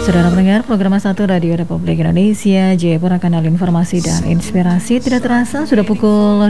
Saudara pendengar program 1 Radio Republik Indonesia Jayapura, kanal informasi dan inspirasi. Tidak terasa sudah pukul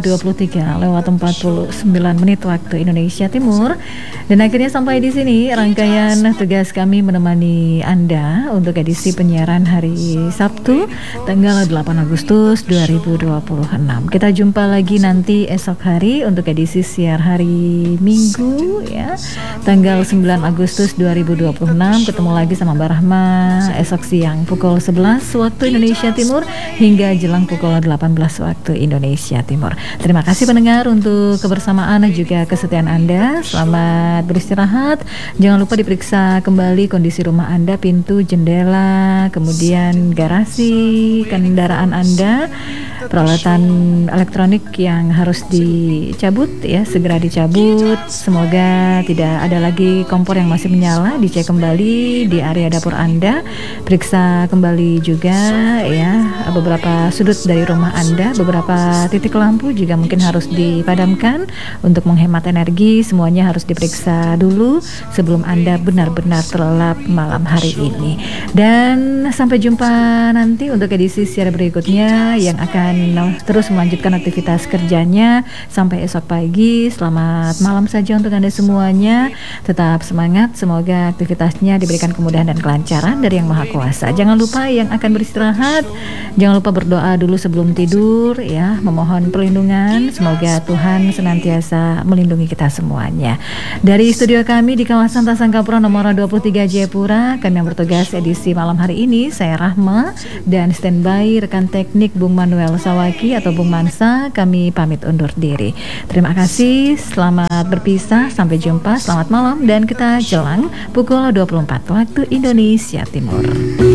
23:49 waktu Indonesia Timur. Dan akhirnya sampai di sini rangkaian tugas kami menemani Anda untuk edisi penyiaran hari Sabtu tanggal 8 Agustus 2026. Kita jumpa lagi nanti esok hari untuk edisi siar hari Minggu ya, tanggal 9 Agustus 2026. Ketemu lagi sama Mbak Rahma esok siang pukul 11 waktu Indonesia Timur hingga jelang pukul 18 waktu Indonesia Timur. Terima kasih pendengar untuk kebersamaan dan juga kesetiaan Anda. Selamat beristirahat. Jangan lupa diperiksa kembali kondisi rumah Anda, pintu, jendela, kemudian garasi kendaraan Anda. Peralatan elektronik yang harus dicabut ya, segera dicabut. Semoga tidak ada lagi kompor yang masih menyala. Dicek kembali di area dapur Anda. Periksa kembali juga ya beberapa sudut dari rumah Anda. Beberapa titik lampu juga mungkin harus dipadamkan untuk menghemat energi. Semuanya harus diperiksa dulu sebelum Anda benar-benar terlelap malam hari ini. Dan sampai jumpa nanti untuk edisi siar berikutnya yang akan terus melanjutkan aktivitas kerjanya sampai esok pagi. Selamat malam saja untuk Anda semuanya. Tetap semangat, semoga aktivitasnya diberikan kemudahan dan kelancaran dari Yang Maha Kuasa. Jangan lupa yang akan beristirahat, jangan lupa berdoa dulu sebelum tidur ya, memohon perlindungan. Semoga Tuhan senantiasa melindungi kita semuanya. Dari studio kami di kawasan Tasangkapura nomor 23 Jayapura, kami yang bertugas edisi malam hari ini, saya Rahma dan standby rekan teknik Bung Manuel Sawaki atau Bung Mansa. Kami pamit undur diri. Terima kasih, selamat berpisah, sampai jumpa, selamat malam, dan kita jelang pukul 24 waktu Indonesia Timur.